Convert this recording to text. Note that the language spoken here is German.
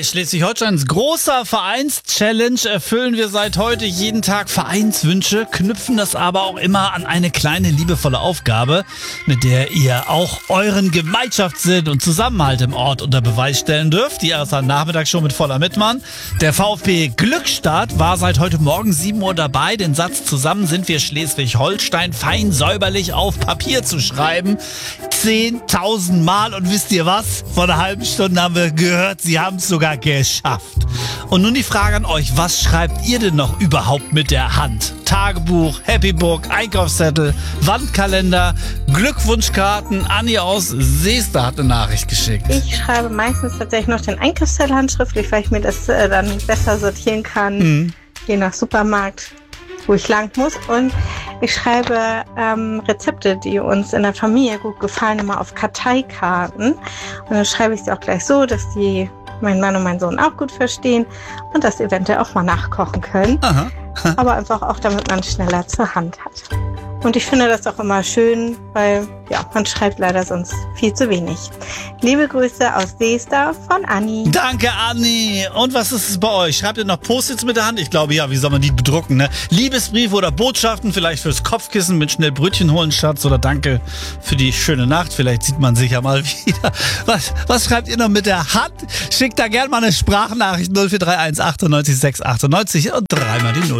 Bei Schleswig-Holsteins großer Vereins-Challenge erfüllen wir seit heute jeden Tag Vereinswünsche, knüpfen das aber auch immer an eine kleine liebevolle Aufgabe, mit der ihr auch euren Gemeinschaftssinn und Zusammenhalt im Ort unter Beweis stellen dürft. Die erste Nachmittagsshow mit voller Mitmann. Der VfB Glückstadt war seit heute Morgen 7 Uhr dabei, den Satz "Zusammen sind wir Schleswig-Holstein" fein säuberlich auf Papier zu schreiben. 10.000 Mal, und wisst ihr was? Vor einer halben Stunde haben wir gehört, sie haben es sogar geschafft. Und nun die Frage an euch: Was schreibt ihr denn noch überhaupt mit der Hand? Tagebuch, Happybook, Einkaufszettel, Wandkalender, Glückwunschkarten. Anni aus Seester hat eine Nachricht geschickt. Ich schreibe meistens tatsächlich noch den Einkaufszettel handschriftlich, weil ich mir das dann besser sortieren kann, je nach Supermarkt, wo ich lang muss. Und ich schreibe Rezepte, die uns in der Familie gut gefallen, immer auf Karteikarten. Und dann schreibe ich sie auch gleich so, dass die mein Mann und mein Sohn auch gut verstehen und das eventuell auch mal nachkochen können. Aha. Aber einfach auch, damit man schneller zur Hand hat. Und ich finde das auch immer schön, weil man schreibt leider sonst viel zu wenig. Liebe Grüße aus Seester von Anni. Danke, Anni. Und was ist es bei euch? Schreibt ihr noch Post-its mit der Hand? Ich glaube, ja, wie soll man die bedrucken, ne? Liebesbriefe oder Botschaften, vielleicht fürs Kopfkissen mit schnell Brötchen holen, Schatz, oder danke für die schöne Nacht. Vielleicht sieht man sich ja mal wieder. Was schreibt ihr noch mit der Hand? Schickt da gerne mal eine Sprachnachricht 0431 98 698 und dreimal die 0.